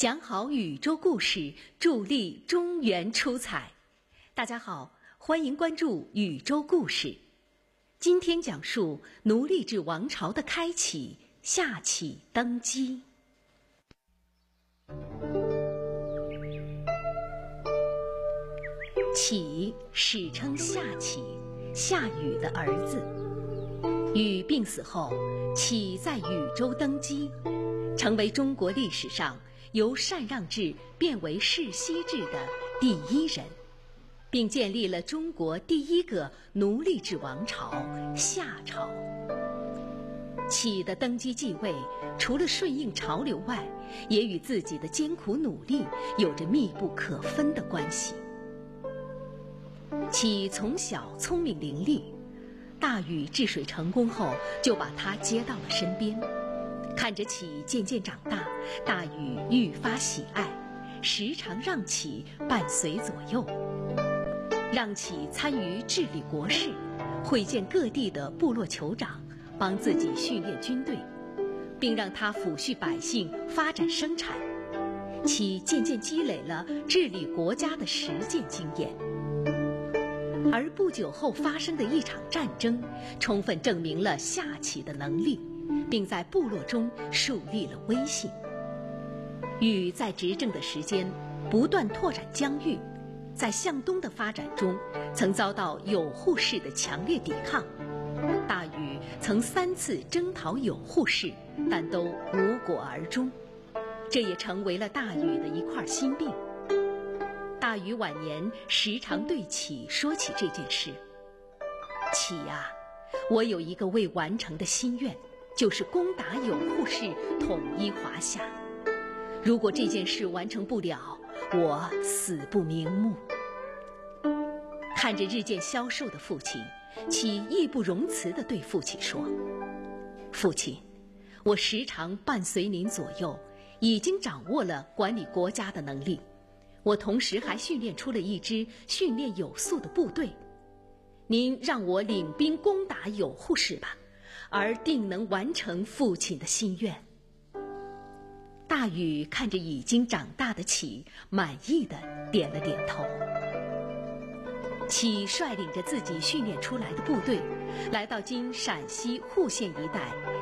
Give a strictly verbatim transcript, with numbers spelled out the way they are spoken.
讲好宇宙故事，助力中原出彩。大家好，欢迎关注宇宙故事。今天讲述奴隶制王朝的开启，夏启登基。启史称夏启，夏禹的儿子。禹病死后，启在禹州登基，成为中国历史上由禅让制变为世袭制的第一人，并建立了中国第一个奴隶制王朝夏朝。启的登基继位，除了顺应潮流外，也与自己的艰苦努力有着密不可分的关系。启从小聪明伶俐，大禹治水成功后，就把他接到了身边。看着启渐渐长大，大禹愈发喜爱，时常让启伴随左右，让启参与治理国事，会见各地的部落酋长，帮自己训练军队，并让他抚恤百姓，发展生产。启渐渐积累了治理国家的实践经验。而不久后发生的一场战争，充分证明了夏启的能力，并在部落中树立了威信。禹在执政的时间不断拓展疆域，在向东的发展中曾遭到有扈氏的强烈抵抗。大禹曾三次征讨有扈氏，但都无果而终，这也成为了大禹的一块心病。大禹晚年时常对启说起这件事。启啊，我有一个未完成的心愿，就是攻打有扈氏，统一华夏。如果这件事完成不了，我死不瞑目。看着日渐消瘦的父亲，启义不容辞地对父亲说：父亲，我时常伴随您左右，已经掌握了管理国家的能力。我同时还训练出了一支训练有素的部队，您让我领兵攻打有扈氏吧，而定能完成父亲的心愿。大禹看着已经长大的启，满意地点了点头。启率领着自己训练出来的部队，来到今陕西户县一带，